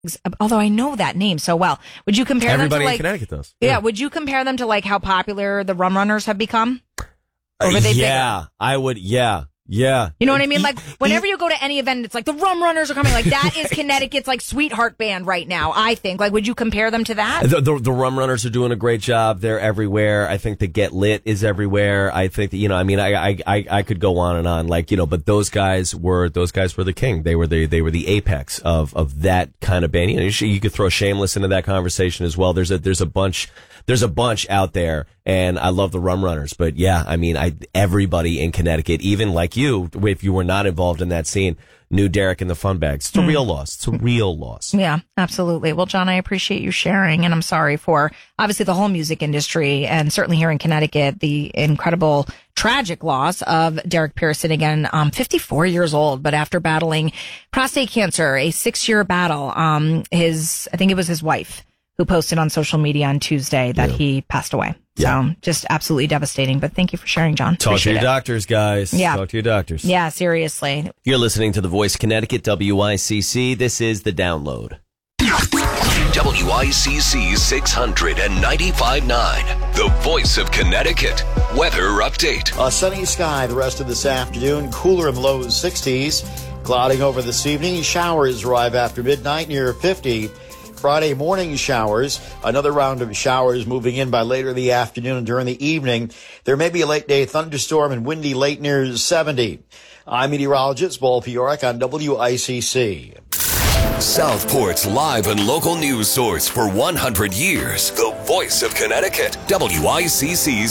although I know that name so well. Would you compare Everybody them to in Connecticut does. Yeah. Would you compare them to like how popular the Rum Runners have become? Or were they bigger? I would. Yeah. You know what I mean? Like whenever you go to any event, it's like the Rum Runners are coming. Like that is Connecticut's like sweetheart band right now. I think. Like, would you compare them to that? The Rum Runners are doing a great job. They're everywhere. I think the Get Lit is everywhere. I think that, I mean, I could go on and on. Like, but those guys were the king. They were the apex of that kind of band. You could throw Shameless into that conversation as well. There's a bunch out there, and I love the Rum Runners. But yeah, I mean, everybody in Connecticut, even like you, if you were not involved in that scene, knew Derek and the Fun Bags. It's a real loss. It's a real loss. Yeah, absolutely. Well, John, I appreciate you sharing, and I'm sorry for obviously the whole music industry, and certainly here in Connecticut, the incredible tragic loss of Derek Pearson, again, 54 years old, but after battling prostate cancer, a 6-year battle, I think it was his wife who posted on social media on Tuesday that he passed away. Yeah. So just absolutely devastating. But thank you for sharing, John. Talk to your doctors, guys. Yeah. Talk to your doctors. Yeah, seriously. You're listening to The Voice Connecticut, WICC. This is The Download. WICC 695.9, the voice of Connecticut. Weather update. A sunny sky the rest of this afternoon, cooler in low 60s. Clouding over this evening, showers arrive after midnight near 50. Friday morning showers, another round of showers moving in by later in the afternoon and during the evening. There may be a late day thunderstorm and windy late near 70. I'm meteorologist Paul Fiorek on WICC. Southport's live and local news source for 100 years. The voice of Connecticut. WICC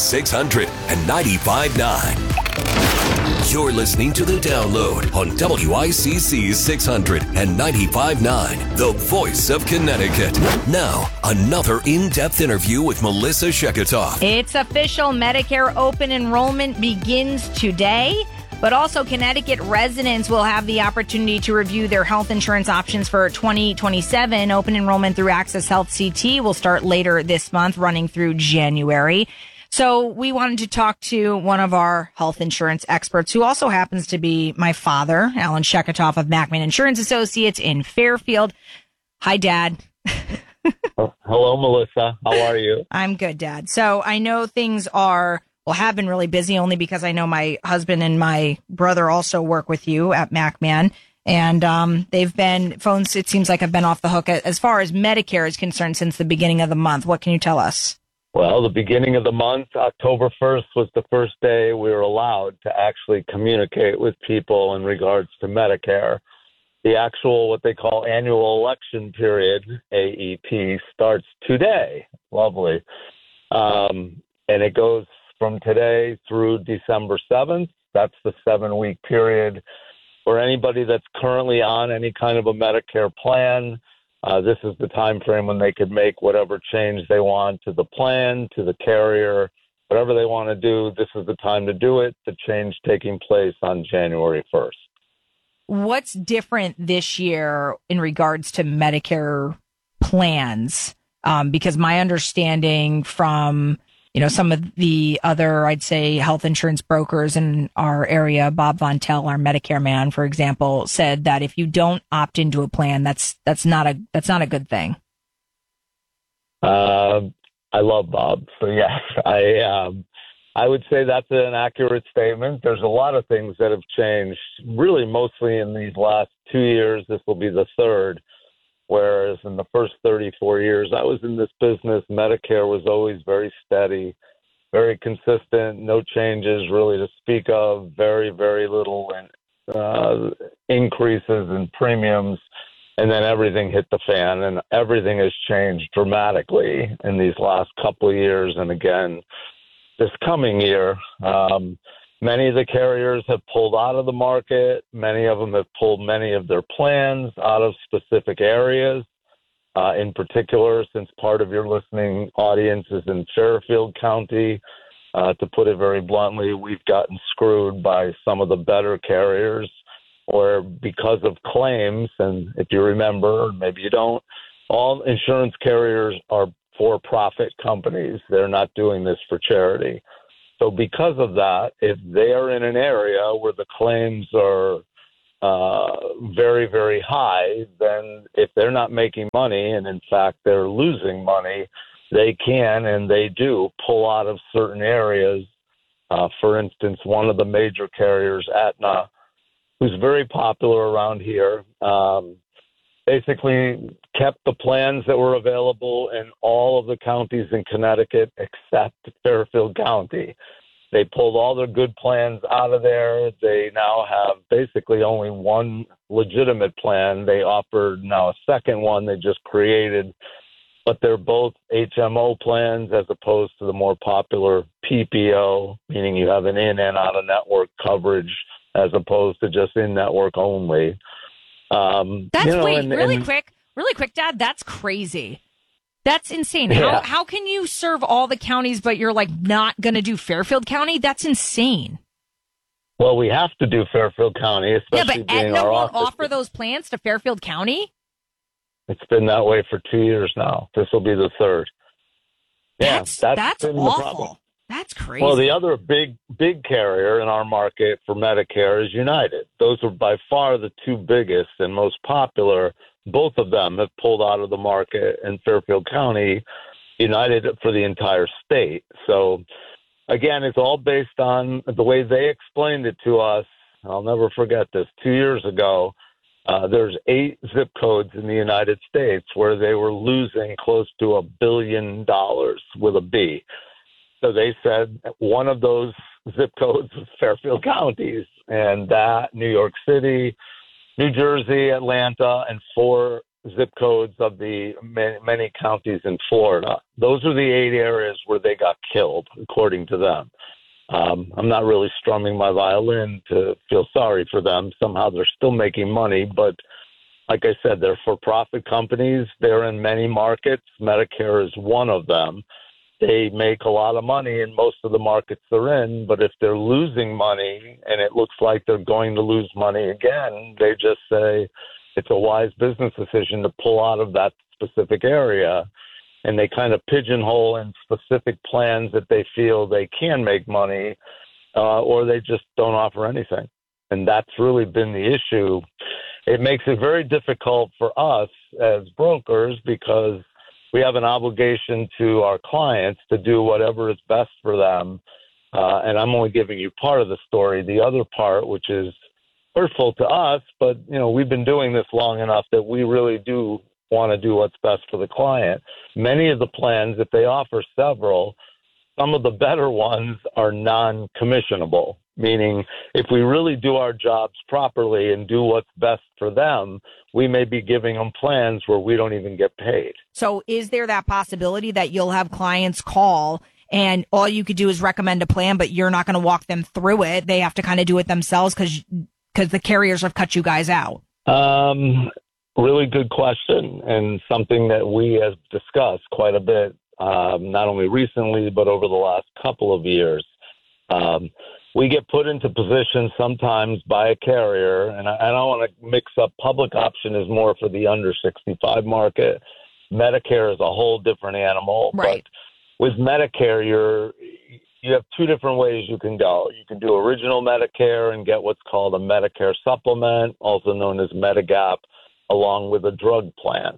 695.9. You're listening to The Download on WICC 695.9, the voice of Connecticut. Now, another in-depth interview with Melissa Sheketoff. It's official. Medicare open enrollment begins today. But also, Connecticut residents will have the opportunity to review their health insurance options for 2027. Open enrollment through Access Health CT will start later this month, running through January. So we wanted to talk to one of our health insurance experts, who also happens to be my father, Alan Sheketoff of Macman Insurance Associates in Fairfield. Hi, Dad. Hello, Melissa. How are you? I'm good, Dad. So I know things have been really busy, only because I know my husband and my brother also work with you at Macman. And they've been, phones, it seems like, have been off the hook as far as Medicare is concerned since the beginning of the month. What can you tell us? Well, the beginning of the month, October 1st, was the first day we were allowed to actually communicate with people in regards to Medicare. The actual, what they call annual election period, AEP, starts today. Lovely. And it goes from today through December 7th. That's the 7-week period for anybody that's currently on any kind of a Medicare plan. This is the time frame when they could make whatever change they want to the plan, to the carrier, whatever they want to do. This is the time to do it. The change taking place on January 1st. What's different this year in regards to Medicare plans? Because my understanding from some of the other, I'd say, health insurance brokers in our area, Bob Von Tell, our Medicare man, for example, said that if you don't opt into a plan, that's not a good thing. I love Bob. So yes, I would say that's an accurate statement. There's a lot of things that have changed, really mostly in these last 2 years. This will be the third. Whereas in the first 34 years I was in this business, Medicare was always very steady, very consistent, no changes really to speak of, very, very little increases in premiums. And then everything hit the fan, and everything has changed dramatically in these last couple of years. And again, this coming year, many of the carriers have pulled out of the market. Many of them have pulled many of their plans out of specific areas. In particular, since part of your listening audience is in Fairfield County, to put it very bluntly, we've gotten screwed by some of the better carriers, or because of claims. And if you remember, or maybe you don't, all insurance carriers are for-profit companies. They're not doing this for charity. So because of that, if they are in an area where the claims are very, very high, then if they're not making money and, in fact, they're losing money, they can and they do pull out of certain areas. For instance, one of the major carriers, Aetna, who's very popular around here, basically kept the plans that were available in all of the counties in Connecticut except Fairfield County. They pulled all their good plans out of there. They now have basically only one legitimate plan. They offered now a second one they just created, but they're both HMO plans as opposed to the more popular PPO, meaning you have an in and out of network coverage as opposed to just in network only. Really quick, Dad. That's crazy. That's insane. Yeah. How can you serve all the counties, but you're like not going to do Fairfield County? That's insane. Well, we have to do Fairfield County, especially but being Aetna our won't office. offer those plans to Fairfield County? It's been that way for 2 years now. This will be the third. Yeah, that's been the awful. problem. That's crazy. Well, the other big carrier in our market for Medicare is United. Those are by far the two biggest and most popular. Both of them have pulled out of the market in Fairfield County, United for the entire state. So, again, it's all based on the way they explained it to us. I'll never forget this. 2 years ago, there's 8 zip codes in the United States where they were losing close to $1 billion with a B. So they said one of those zip codes was Fairfield counties, and that New York City, New Jersey, Atlanta, and 4 zip codes of the many counties in Florida. Those are the 8 areas where they got killed, according to them. I'm not really strumming my violin to feel sorry for them. Somehow they're still making money, but like I said, they're for-profit companies. They're in many markets. Medicare is one of them. They make a lot of money in most of the markets they're in, but if they're losing money and it looks like they're going to lose money again, they just say it's a wise business decision to pull out of that specific area. And they kind of pigeonhole in specific plans that they feel they can make money, or they just don't offer anything. And that's really been the issue. It makes it very difficult for us as brokers because we have an obligation to our clients to do whatever is best for them. And I'm only giving you part of the story. The other part, which is hurtful to us, but, we've been doing this long enough that we really do want to do what's best for the client. Many of the plans, if they offer several, some of the better ones are non-commissionable, meaning if we really do our jobs properly and do what's best for them, we may be giving them plans where we don't even get paid. So is there that possibility that you'll have clients call and all you could do is recommend a plan, but you're not going to walk them through it? They have to kind of do it themselves because the carriers have cut you guys out. Really good question, and something that we have discussed quite a bit, not only recently, but over the last couple of years. We get put into positions sometimes by a carrier, and I don't want to mix up. Public option is more for the under 65 market. Medicare is a whole different animal. Right. But with Medicare, you have 2 different ways you can go. You can do original Medicare and get what's called a Medicare supplement, also known as Medigap, along with a drug plan.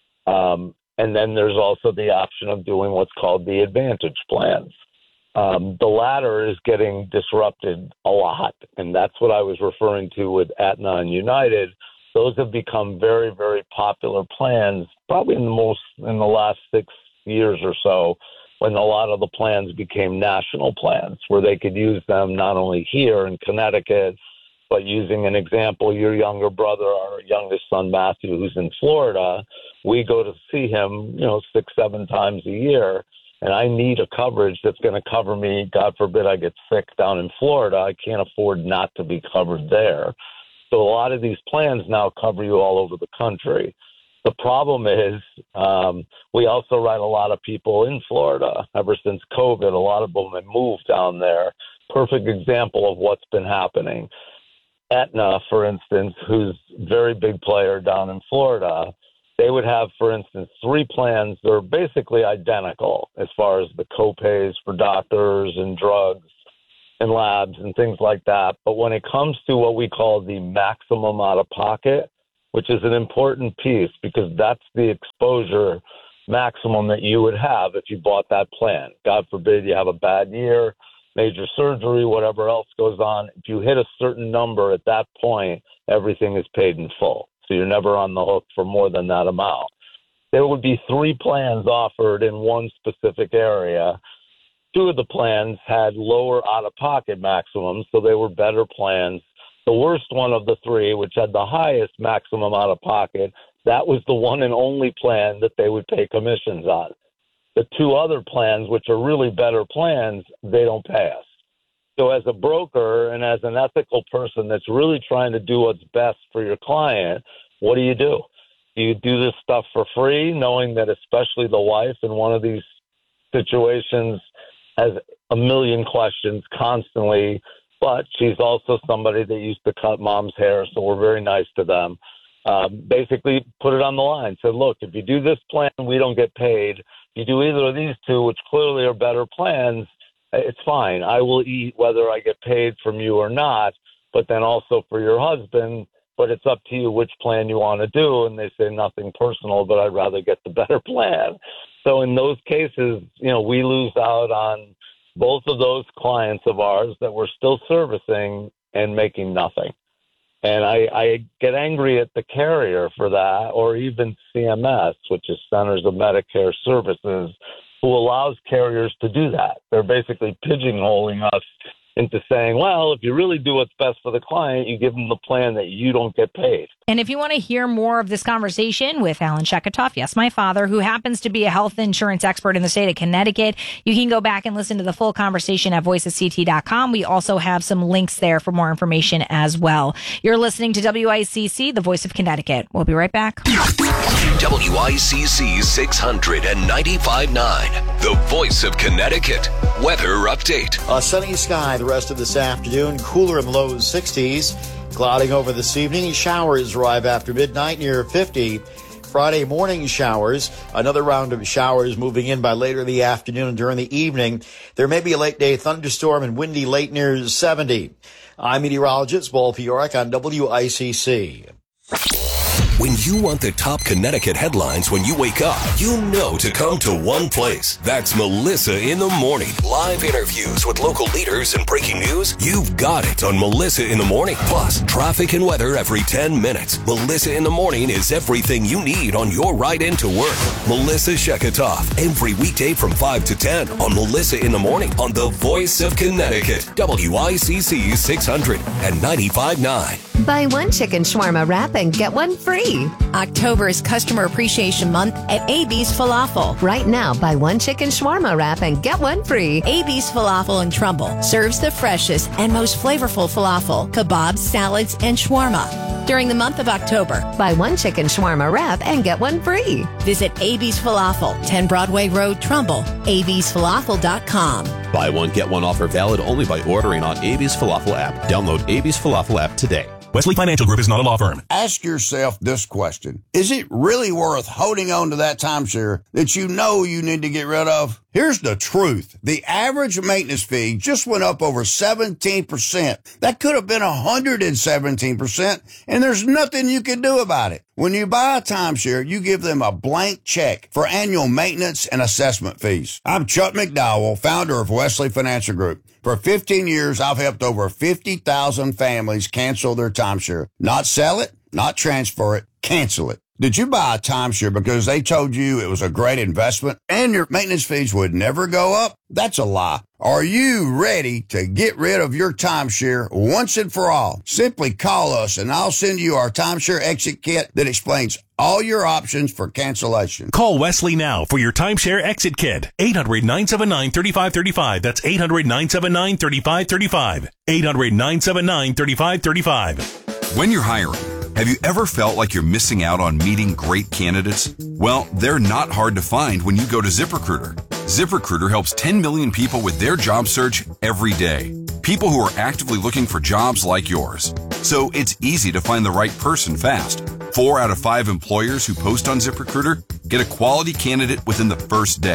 And then there's also the option of doing what's called the Advantage plans. The latter is getting disrupted a lot, and that's what I was referring to with Aetna and United. Those have become very, very popular plans, probably in the last 6 years or so, when a lot of the plans became national plans, where they could use them not only here in Connecticut, but using an example, your younger brother, our youngest son, Matthew, who's in Florida, we go to see him, 6-7 times a year, and I need a coverage that's going to cover me. God forbid I get sick down in Florida. I can't afford not to be covered there. So a lot of these plans now cover you all over the country. The problem is we also write a lot of people in Florida. Ever since COVID, a lot of them have moved down there. Perfect example of what's been happening. Aetna, for instance, who's a very big player down in Florida, they would have, for instance, 3 plans that are basically identical as far as the co-pays for doctors and drugs. and labs and things like that. But when it comes to what we call the maximum out-of-pocket, which is an important piece because that's the exposure maximum that you would have if you bought that plan. God forbid you have a bad year, major surgery, whatever else goes on. If you hit a certain number at that point, everything is paid in full. So you're never on the hook for more than that amount. There would be 3 plans offered in one specific area. 2 of the plans had lower out-of-pocket maximums, so they were better plans. The worst one of the 3, which had the highest maximum out-of-pocket, that was the one and only plan that they would pay commissions on. The 2 other plans, which are really better plans, they don't pay us. So as a broker and as an ethical person that's really trying to do what's best for your client, what do? Do you do this stuff for free, knowing that especially the wife in one of these situations has a million questions constantly, but she's also somebody that used to cut mom's hair, so we're very nice to them. Basically put it on the line. Said, look, if you do this plan, we don't get paid. If you do either of these 2, which clearly are better plans, it's fine. I will eat whether I get paid from you or not, but then also for your husband, but it's up to you which plan you want to do. And they say nothing personal, but I'd rather get the better plan. So in those cases, we lose out on both of those clients of ours that we're still servicing and making nothing. And I get angry at the carrier for that, or even CMS, which is Centers of Medicare Services, who allows carriers to do that. They're basically pigeonholing us into saying, well, if you really do what's best for the client, you give them the plan that you don't get paid. And if you want to hear more of this conversation with Alan Sheketoff, yes, my father, who happens to be a health insurance expert in the state of Connecticut, you can go back and listen to the full conversation at voiceofct.com. We also have some links there for more information as well. You're listening to WICC, the voice of Connecticut. We'll be right back. WICC 695.9, the voice of Connecticut. Weather update. A sunny sky the rest of this afternoon, cooler in the low 60s. Clouding over this evening. Showers arrive after midnight near 50. Friday morning showers. Another round of showers moving in by later in the afternoon and during the evening. There may be a late day thunderstorm and windy late near 70. I'm meteorologist Paul Fiorek on WICC. When you want the top Connecticut headlines when you wake up, you know to come to one place. That's Melissa in the Morning. Live interviews with local leaders and breaking news. You've got it on Melissa in the Morning. Plus, traffic and weather every 10 minutes. Melissa in the Morning is everything you need on your ride into work. Melissa Sheketoff, every weekday from 5 to 10 on Melissa in the Morning on the voice of Connecticut. WICC 695.9. Buy one chicken shawarma wrap and get one free. October is Customer Appreciation Month at AB's Falafel. Right now, buy one chicken shawarma wrap and get one free. AB's Falafel in Trumbull serves the freshest and most flavorful falafel, kebabs, salads, and shawarma. During the month of October, buy one chicken shawarma wrap and get one free. Visit AB's Falafel, 10 Broadway Road, Trumbull, absfalafel.com. Buy one, get one offer valid only by ordering on AB's Falafel app. Download AB's Falafel app today. Wesley Financial Group is not a law firm. Ask yourself this question. Is it really worth holding on to that timeshare that you know you need to get rid of? Here's the truth. The average maintenance fee just went up over 17%. That could have been 117%, and there's nothing you can do about it. When you buy a timeshare, you give them a blank check for annual maintenance and assessment fees. I'm Chuck McDowell, founder of Wesley Financial Group. For 15 years, I've helped over 50,000 families cancel their timeshare. Not sell it, not transfer it, cancel it. Did you buy a timeshare because they told you it was a great investment and your maintenance fees would never go up? That's a lie. Are you ready to get rid of your timeshare once and for all? Simply call us and I'll send you our timeshare exit kit that explains all your options for cancellation. Call Wesley now for your timeshare exit kit. 800-979-3535. That's 800-979-3535. 800-979-3535. When you're hiring, have you ever felt like you're missing out on meeting great candidates? Well, they're not hard to find when you go to ZipRecruiter. ZipRecruiter helps 10 million people with their job search every day. People who are actively looking for jobs like yours. So it's easy to find the right person fast. 4 out of 5 employers who post on ZipRecruiter get a quality candidate within the first day.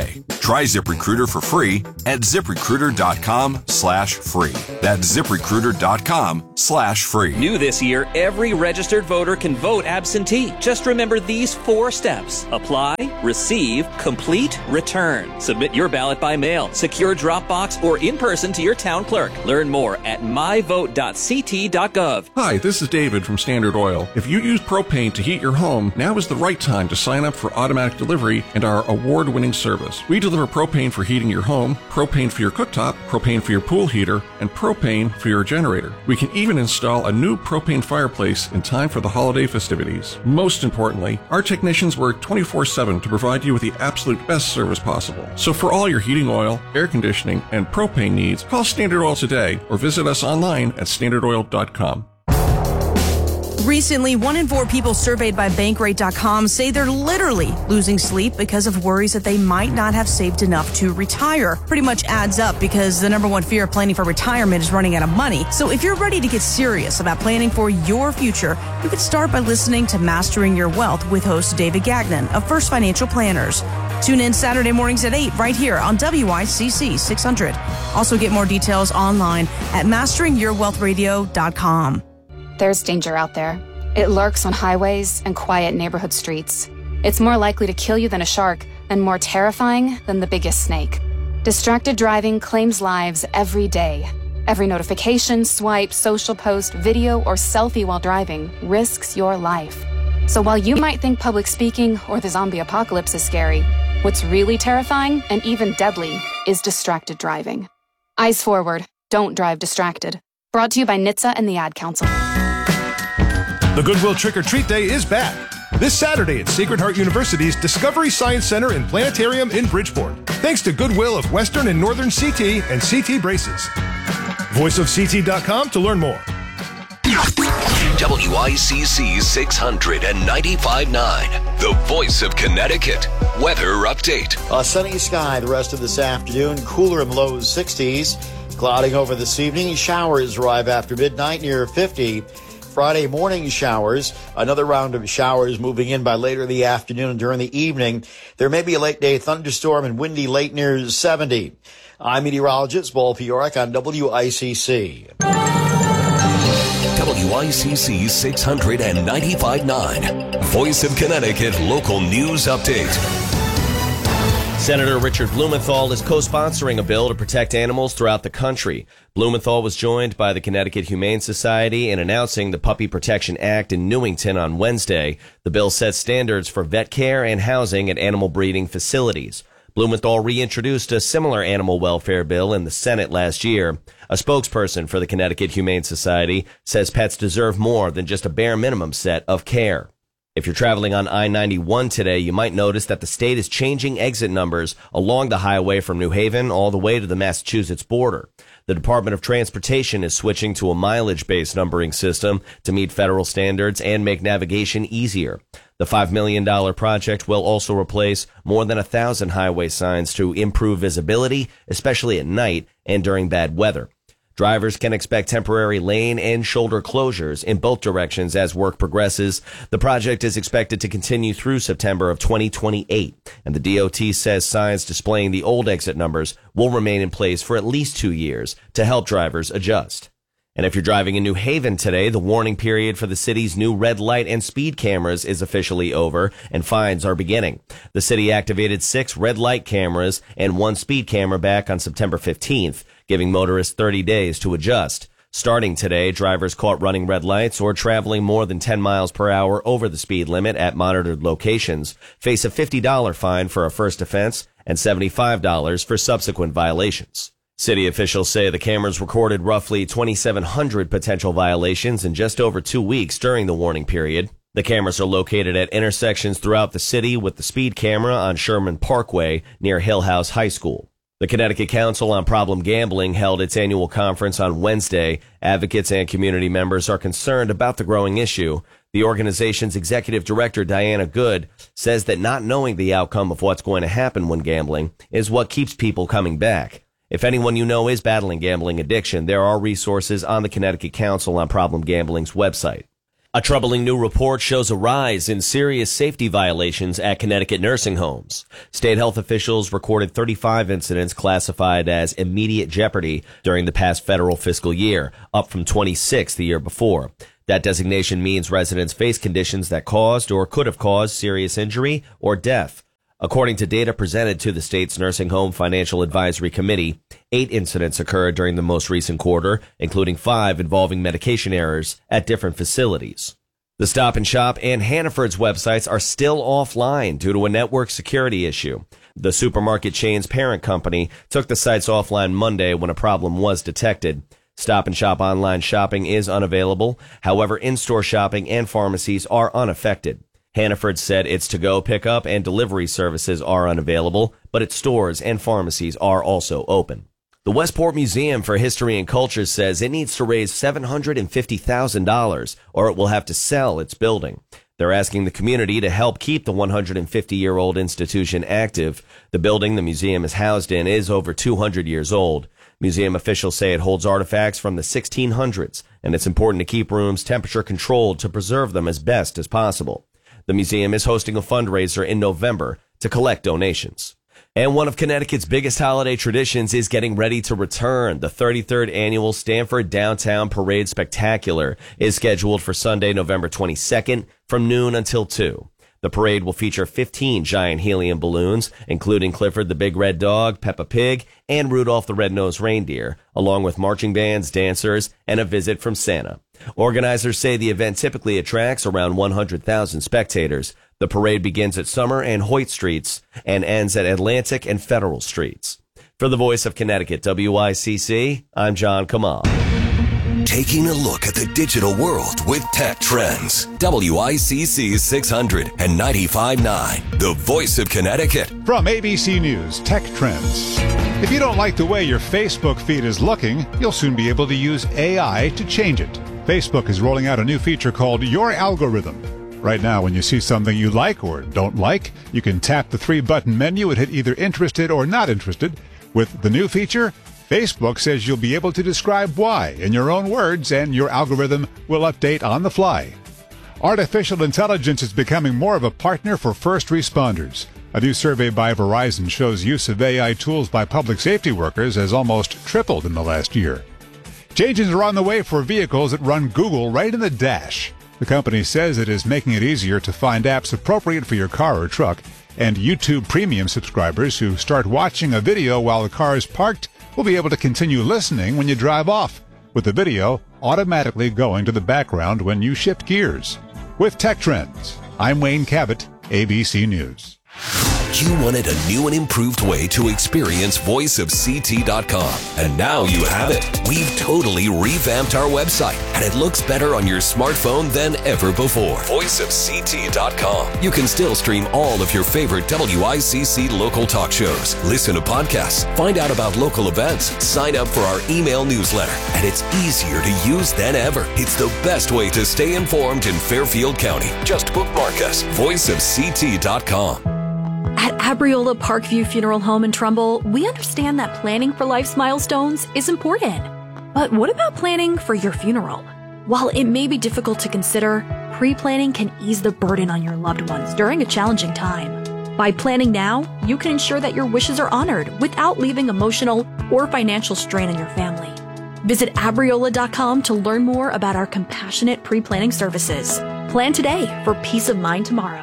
Try ZipRecruiter for free at ZipRecruiter.com/free. That's ZipRecruiter.com/free. New this year, every registered voter can vote absentee. Just remember these 4 steps. Apply, receive, complete, return. Submit your ballot by mail, secure Dropbox, or in person to your town clerk. Learn more at myvote.ct.gov. Hi, this is David from Standard Oil. If you use propane to heat your home, now is the right time to sign up for automatic delivery and our award-winning service. We deliver propane for heating your home, propane for your cooktop, propane for your pool heater, and propane for your generator. We can even install a new propane fireplace in time for the holiday festivities. Most importantly, our technicians work 24/7 to provide you with the absolute best service possible. So for all your heating oil, air conditioning, and propane needs, call Standard Oil today or visit us online at standardoil.com. Recently, 1 in 4 people surveyed by Bankrate.com say they're literally losing sleep because of worries that they might not have saved enough to retire. Pretty much adds up because the number one fear of planning for retirement is running out of money. So if you're ready to get serious about planning for your future, you could start by listening to Mastering Your Wealth with host David Gagnon of First Financial Planners. Tune in Saturday mornings at 8 right here on WICC 600. Also get more details online at masteringyourwealthradio.com. There's danger out there. It lurks on highways and quiet neighborhood streets. It's more likely to kill you than a shark and more terrifying than the biggest snake. Distracted driving claims lives every day. Every notification, swipe, social post, video, or selfie while driving risks your life. So while you might think public speaking or the zombie apocalypse is scary, what's really terrifying and even deadly is distracted driving. Eyes forward. Don't drive distracted. Brought to you by NHTSA and the Ad Council. The Goodwill Trick or Treat Day is back. This Saturday at Sacred Heart University's Discovery Science Center and Planetarium in Bridgeport. Thanks to Goodwill of Western and Northern CT and CT Braces. VoiceofCT.com to learn more. WICC 695.9, the voice of Connecticut. Weather update. A sunny sky the rest of this afternoon. Cooler in lows 60s. Clouding over this evening. Showers arrive after midnight near 50. Friday morning showers. Another round of showers moving in by later in the afternoon and during the evening. There may be a late day thunderstorm and windy late near 70. I'm meteorologist Paul Fiorek on WICC. WICC 695.9, Voice of Connecticut local news update. Senator Richard Blumenthal is co-sponsoring a bill to protect animals throughout the country. Blumenthal was joined by the Connecticut Humane Society in announcing the Puppy Protection Act in Newington on Wednesday. The bill sets standards for vet care and housing at animal breeding facilities. Blumenthal reintroduced a similar animal welfare bill in the Senate last year. A spokesperson for the Connecticut Humane Society says pets deserve more than just a bare minimum set of care. If you're traveling on I-91 today, you might notice that the state is changing exit numbers along the highway from New Haven all the way to the Massachusetts border. The Department of Transportation is switching to a mileage-based numbering system to meet federal standards and make navigation easier. The $5 million project will also replace more than 1,000 highway signs to improve visibility, especially at night and during bad weather. Drivers can expect temporary lane and shoulder closures in both directions as work progresses. The project is expected to continue through September of 2028, and the DOT says signs displaying the old exit numbers will remain in place for at least 2 years to help drivers adjust. And if you're driving in New Haven today, the warning period for the city's new red light and speed cameras is officially over, and fines are beginning. The city activated 6 red light cameras and 1 speed camera back on September 15th, giving motorists 30 days to adjust. Starting today, drivers caught running red lights or traveling more than 10 miles per hour over the speed limit at monitored locations face a $50 fine for a first offense and $75 for subsequent violations. City officials say the cameras recorded roughly 2,700 potential violations in just over 2 weeks during the warning period. The cameras are located at intersections throughout the city, with the speed camera on Sherman Parkway near Hill House High School. The Connecticut Council on Problem Gambling held its annual conference on Wednesday. Advocates and community members are concerned about the growing issue. The organization's executive director, Diana Good, says that not knowing the outcome of what's going to happen when gambling is what keeps people coming back. If anyone you know is battling gambling addiction, there are resources on the Connecticut Council on Problem Gambling's website. A troubling new report shows a rise in serious safety violations at Connecticut nursing homes. State health officials recorded 35 incidents classified as immediate jeopardy during the past federal fiscal year, up from 26 the year before. That designation means residents face conditions that caused or could have caused serious injury or death. According to data presented to the state's Nursing Home Financial Advisory Committee, 8 incidents occurred during the most recent quarter, including 5 involving medication errors at different facilities. The Stop and Shop and Hannaford's websites are still offline due to a network security issue. The supermarket chain's parent company took the sites offline Monday when a problem was detected. Stop and Shop online shopping is unavailable. However, in-store shopping and pharmacies are unaffected. Hannaford said its to-go pickup and delivery services are unavailable, but its stores and pharmacies are also open. The Westport Museum for History and Culture says it needs to raise $750,000 or it will have to sell its building. They're asking the community to help keep the 150-year-old institution active. The building the museum is housed in is over 200 years old. Museum officials say it holds artifacts from the 1600s, and it's important to keep rooms temperature controlled to preserve them as best as possible. The museum is hosting a fundraiser in November to collect donations. And one of Connecticut's biggest holiday traditions is getting ready to return. The 33rd annual Stamford Downtown Parade Spectacular is scheduled for Sunday, November 22nd from noon until 2. The parade will feature 15 giant helium balloons, including Clifford the Big Red Dog, Peppa Pig, and Rudolph the Red-Nosed Reindeer, along with marching bands, dancers, and a visit from Santa. Organizers say the event typically attracts around 100,000 spectators. The parade begins at Summer and Hoyt Streets and ends at Atlantic and Federal Streets. For the Voice of Connecticut, WICC, I'm John Kamal. Taking a look at the digital world with Tech Trends. WICC 600 and 95.9, the Voice of Connecticut. From ABC News, Tech Trends. If you don't like the way your Facebook feed is looking, you'll soon be able to use AI to change it. Facebook is rolling out a new feature called Your Algorithm. Right now, when you see something you like or don't like, you can tap the 3-button menu and hit either interested or not interested. With the new feature, Facebook says you'll be able to describe why in your own words, and your algorithm will update on the fly. Artificial intelligence is becoming more of a partner for first responders. A new survey by Verizon shows use of AI tools by public safety workers has almost tripled in the last year. Changes are on the way for vehicles that run Google right in the dash. The company says it is making it easier to find apps appropriate for your car or truck, and YouTube Premium subscribers who start watching a video while the car is parked will be able to continue listening when you drive off, with the video automatically going to the background when you shift gears. With Tech Trends, I'm Wayne Cabot, ABC News. You wanted a new and improved way to experience voiceofct.com, and now you have it. We've totally revamped our website, and it looks better on your smartphone than ever before. Voiceofct.com. You can still stream all of your favorite WICC local talk shows, listen to podcasts, find out about local events, sign up for our email newsletter, and it's easier to use than ever. It's the best way to stay informed in Fairfield County. Just bookmark us. Voiceofct.com. At Abriola Parkview Funeral Home in Trumbull, we understand that planning for life's milestones is important. But what about planning for your funeral? While it may be difficult to consider, pre-planning can ease the burden on your loved ones during a challenging time. By planning now, you can ensure that your wishes are honored without leaving emotional or financial strain on your family. Visit Abriola.com to learn more about our compassionate pre-planning services. Plan today for peace of mind tomorrow.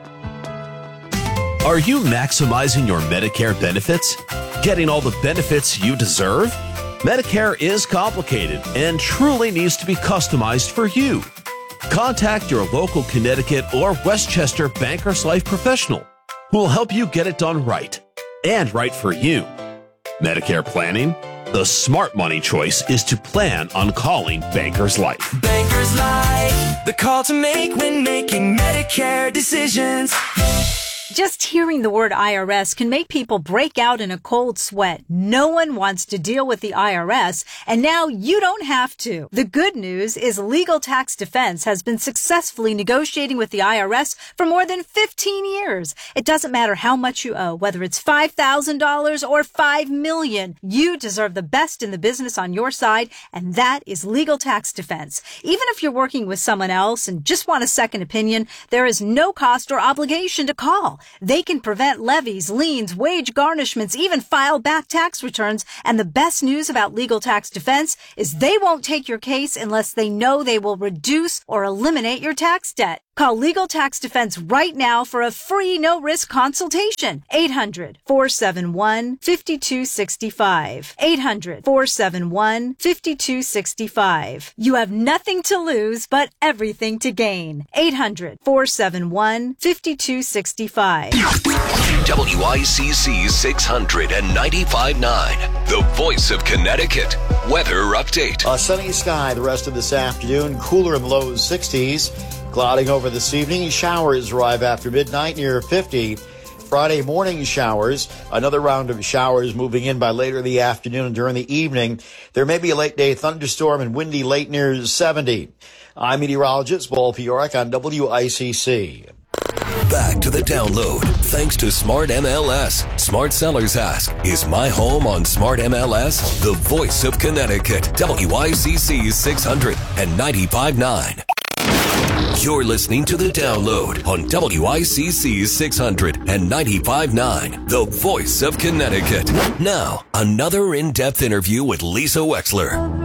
Are you maximizing your Medicare benefits? Getting all the benefits you deserve? Medicare is complicated and truly needs to be customized for you. Contact your local Connecticut or Westchester Bankers Life professional who will help you get it done right and right for you. Medicare planning? The smart money choice is to plan on calling Bankers Life. Bankers Life, the call to make when making Medicare decisions. Just hearing the word IRS can make people break out in a cold sweat. No one wants to deal with the IRS, and now you don't have to. The good news is Legal Tax Defense has been successfully negotiating with the IRS for more than 15 years. It doesn't matter how much you owe, whether it's $5,000 or $5 million. You deserve the best in the business on your side, and that is Legal Tax Defense. Even if you're working with someone else and just want a second opinion, there is no cost or obligation to call. They can prevent levies, liens, wage garnishments, even file back tax returns. And the best news about Legal Tax Defense is they won't take your case unless they know they will reduce or eliminate your tax debt. Call Legal Tax Defense right now for a free no-risk consultation. 800-471-5265. 800-471-5265. You have nothing to lose but everything to gain. 800-471-5265. WICC 600 and 95.9, the voice of Connecticut. Weather update. A sunny sky the rest of this afternoon, cooler in low 60s. Clouding over this evening. Showers arrive after midnight near 50. Friday morning showers. Another round of showers moving in by later in the afternoon and during the evening. There may be a late day thunderstorm and windy late near 70. I'm meteorologist Paul Piorek on WICC. Back to the download. Thanks to Smart MLS. Smart sellers ask, is my home on Smart MLS? The voice of Connecticut. WICC 600 and 95.9. You're listening to The Download on WICC 600 and 95.9, the voice of Connecticut. Now, another in-depth interview with Lisa Wexler.